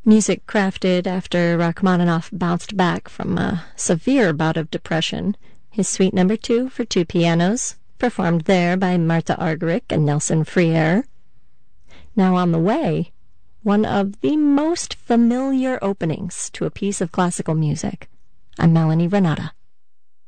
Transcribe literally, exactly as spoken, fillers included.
Music crafted after Rachmaninoff bounced back from a severe bout of depression. His Suite Number Two for two pianos, performed there by Martha Argerich and Nelson Freire. Now on the way, one of the most familiar openings to a piece of classical music. I'm Melanie Renata.